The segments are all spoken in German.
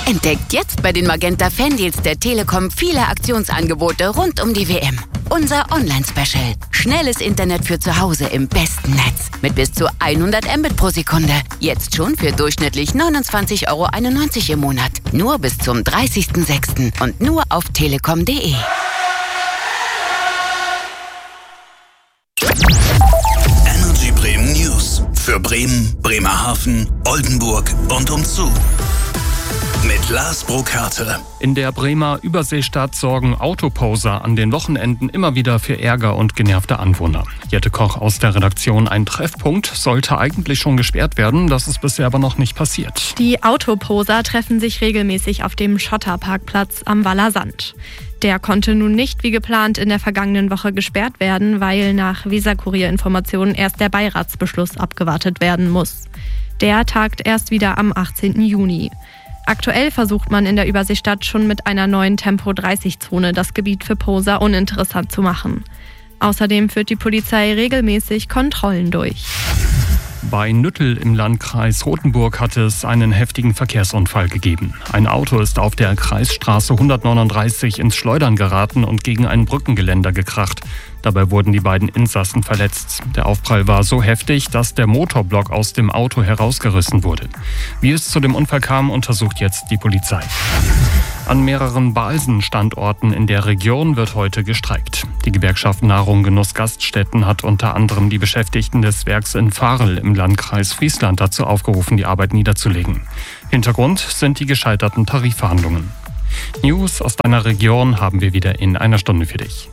Entdeckt jetzt bei den Magenta Fandeals der Telekom viele Aktionsangebote rund um die WM. Unser Online-Special. Schnelles Internet für zu Hause im besten Netz. Mit bis zu 100 Mbit pro Sekunde. Jetzt schon für durchschnittlich 29,91 € im Monat. Nur bis zum 30.06. und nur auf telekom.de. Energy Bremen News. Für Bremen, Bremerhaven, Oldenburg und umzu. Mit Lars Burkhardt. In der Bremer Überseestadt sorgen Autoposer an den Wochenenden immer wieder für Ärger und genervte Anwohner. Jette Koch aus der Redaktion: Ein Treffpunkt sollte eigentlich schon gesperrt werden, das ist bisher aber noch nicht passiert. Die Autoposer treffen sich regelmäßig auf dem Schotterparkplatz am Waller Sand. Der konnte nun nicht wie geplant in der vergangenen Woche gesperrt werden, weil nach Weser-Kurier-Informationen erst der Beiratsbeschluss abgewartet werden muss. Der tagt erst wieder am 18. Juni. Aktuell versucht man in der Überseestadt schon mit einer neuen Tempo-30-Zone das Gebiet für Poser uninteressant zu machen. Außerdem führt die Polizei regelmäßig Kontrollen durch. Bei Nüttel im Landkreis Rothenburg hat es einen heftigen Verkehrsunfall gegeben. Ein Auto ist auf der Kreisstraße 139 ins Schleudern geraten und gegen ein Brückengeländer gekracht. Dabei wurden die beiden Insassen verletzt. Der Aufprall war so heftig, dass der Motorblock aus dem Auto herausgerissen wurde. Wie es zu dem Unfall kam, untersucht jetzt die Polizei. An mehreren Balsen-Standorten in der Region wird heute gestreikt. Die Gewerkschaft Nahrung Genuss Gaststätten hat unter anderem die Beschäftigten des Werks in Varel im Landkreis Friesland dazu aufgerufen, die Arbeit niederzulegen. Hintergrund sind die gescheiterten Tarifverhandlungen. News aus deiner Region haben wir wieder in einer Stunde für dich.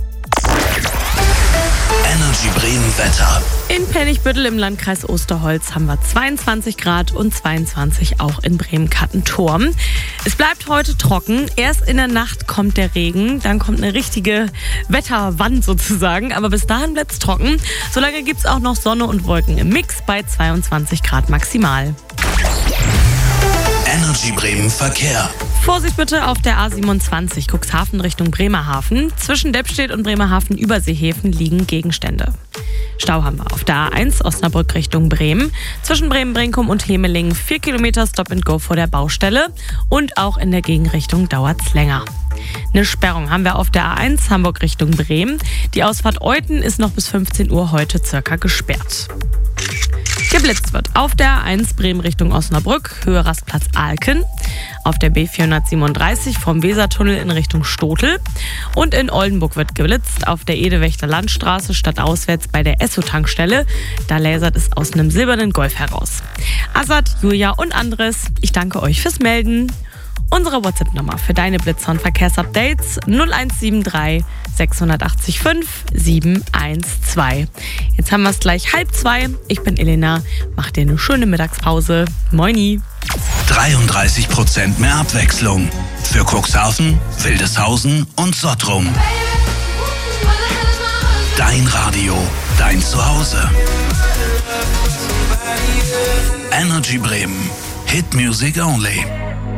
Energy Bremen Wetter. In Pennigbüttel im Landkreis Osterholz haben wir 22 Grad und 22 auch in Bremen-Kattenturm. Es bleibt heute trocken. Erst in der Nacht kommt der Regen, dann kommt eine richtige Wetterwand sozusagen. Aber bis dahin bleibt es trocken. Solange gibt es auch noch Sonne und Wolken im Mix bei 22 Grad maximal. Energy Bremen Verkehr. Vorsicht bitte auf der A27 Cuxhaven Richtung Bremerhaven. Zwischen Deppstedt und Bremerhaven Überseehäfen liegen Gegenstände. Stau haben wir auf der A1 Osnabrück Richtung Bremen. Zwischen Bremen-Brinkum und Hemelingen 4 Kilometer Stop and Go vor der Baustelle. Und auch in der Gegenrichtung dauert es länger. Eine Sperrung haben wir auf der A1 Hamburg Richtung Bremen. Die Ausfahrt Euthen ist noch bis 15 Uhr heute circa gesperrt. Geblitzt wird auf der A1 Bremen Richtung Osnabrück, Höhe Rastplatz Alken, auf der B437 vom Wesertunnel in Richtung Stotel und in Oldenburg wird geblitzt auf der Edewächter Landstraße stadtauswärts bei der Esso-Tankstelle. Da lasert es aus einem silbernen Golf heraus. Assad, Julia und Andres, ich danke euch fürs Melden. Unsere WhatsApp-Nummer für deine Blitzer- und Verkehrsupdates 0173 680 5 712. Jetzt haben wir es gleich 1:30. Ich bin Elena. Mach dir eine schöne Mittagspause. Moini. 33% mehr Abwechslung. Für Cuxhaven, Wildeshausen und Sottrum. Dein Radio, dein Zuhause. Energy Bremen. Hit Music Only.